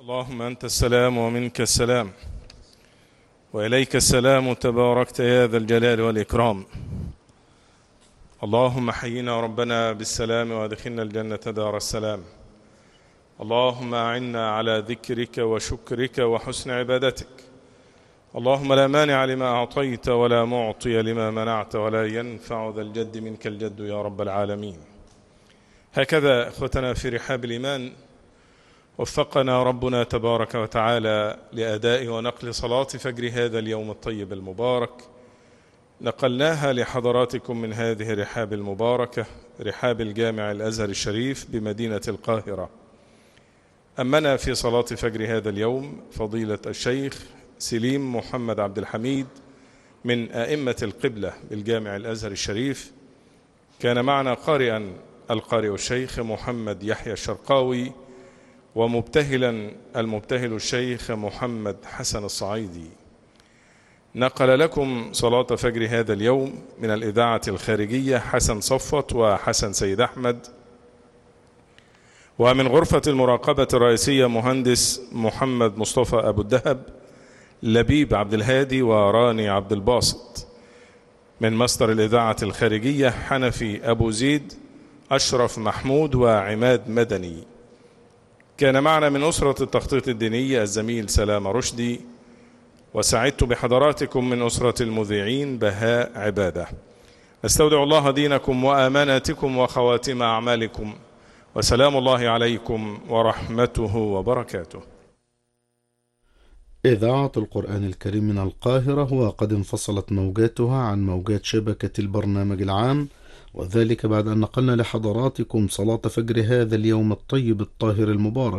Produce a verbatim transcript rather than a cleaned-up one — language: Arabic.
اللهم أنت السلام ومنك السلام وإليك السلام، تباركت يا ذا الجلال والإكرام. اللهم حينا ربنا بالسلام وادخلنا الجنة دار السلام. اللهم أعنا على ذكرك وشكرك وحسن عبادتك. اللهم لا مانع لما أعطيت ولا معطي لما منعت ولا ينفع ذا الجد منك الجد يا رب العالمين. هكذا إخوتنا في رحاب الإيمان وفقنا ربنا تبارك وتعالى لأداء ونقل صلاة فجر هذا اليوم الطيب المبارك. نقلناها لحضراتكم من هذه الرحاب المباركة، رحاب الجامع الأزهر الشريف بمدينة القاهرة. أمنا في صلاة فجر هذا اليوم فضيلة الشيخ سليم محمد عبد الحميد من أئمة القبلة بالجامع الأزهر الشريف. كان معنا قارئا القارئ الشيخ محمد يحيى الشرقاوي، ومبتهلا المبتهل الشيخ محمد حسن الصعيدي. نقل لكم صلاة فجر هذا اليوم من الإذاعة الخارجية حسن صفوت وحسن سيد أحمد، ومن غرفة المراقبة الرئيسية مهندس محمد مصطفى أبو الدهب، لبيب عبد الهادي وراني عبد الباسط. من مصدر الإذاعة الخارجية حنفي أبو زيد، أشرف محمود وعماد مدني. كان معنا من أسرة التخطيط الديني الزميل سلام رشدي، وسعدت بحضراتكم من أسرة المذيعين بهاء عبادة. نستودع الله دينكم وأماناتكم وخواتم أعمالكم، وسلام الله عليكم ورحمته وبركاته. إذاعة القرآن الكريم من القاهرة، وقد انفصلت موجاتها عن موجات شبكة البرنامج العام، وذلك بعد أن نقلنا لحضراتكم صلاة فجر هذا اليوم الطيب الطاهر المبارك